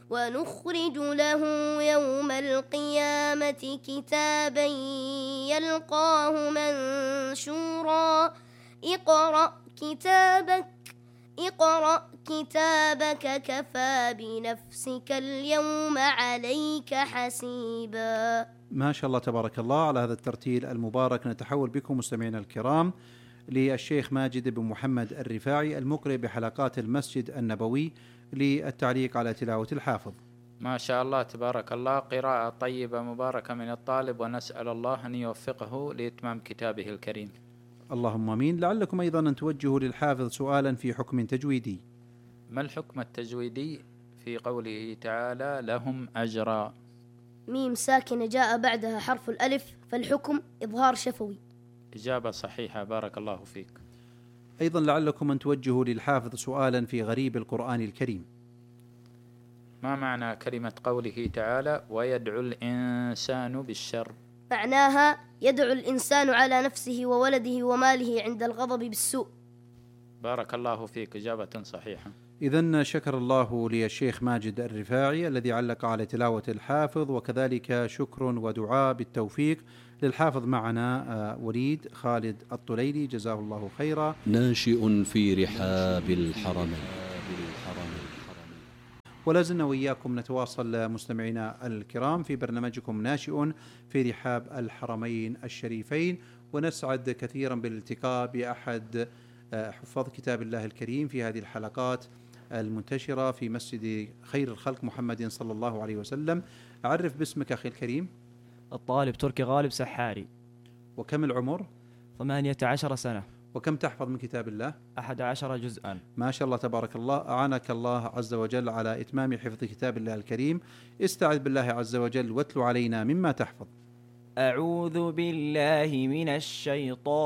ونخرج له يوم القيامة كتابا يلقاه منشورا اقرأ كتابك كفى بنفسك اليوم عليك حسيبا. ما شاء الله تبارك الله على هذا الترتيل المبارك. نتحول بكم مستمعينا الكرام للشيخ ماجد بن محمد الرفاعي المقرئ بحلقات المسجد النبوي للتعليق على تلاوة الحافظ. ما شاء الله تبارك الله، قراءة طيبة مباركة من الطالب، ونسأل الله أن يوفقه لإتمام كتابه الكريم. اللهم آمين. لعلكم أيضا أن توجهوا للحافظ سؤالا في حكم تجويدي. ما الحكم التجويدي في قوله تعالى لهم أجرا؟ ميم ساكنة جاء بعدها حرف الألف، فالحكم إظهار شفوي. إجابة صحيحة، بارك الله فيك. أيضا لعلكم أن توجهوا للحافظ سؤالا في غريب القرآن الكريم. ما معنى كلمة قوله تعالى ويدعو الإنسان بالشر؟ معناها يدعو الإنسان على نفسه وولده وماله عند الغضب بالسوء. بارك الله فيك، إجابة صحيحة. إذن شكر الله للشيخ ماجد الرفاعي الذي علق على تلاوة الحافظ، وكذلك شكر ودعاء بالتوفيق للحافظ معنا وليد خالد الطليلي جزاه الله خيرا، ناشئ في رحاب الحرمين. ولا زلنا وإياكم نتواصل مستمعينا الكرام في برنامجكم ناشئ في رحاب الحرمين الشريفين، ونسعد كثيرا بالالتقاء بأحد حفاظ كتاب الله الكريم في هذه الحلقات المنتشرة في مسجد خير الخلق محمد صلى الله عليه وسلم. أعرف باسمك أخي الكريم. الطالب تركي غالب سحاري. وكم العمر؟ 18 سنة. وكم تحفظ من كتاب الله؟ 11 جزءا. ما شاء الله تبارك الله. أعانك الله عز وجل على إتمام حفظ كتاب الله الكريم. استعذ بالله عز وجل واتلو علينا مما تحفظ. أعوذ بالله من الشيطان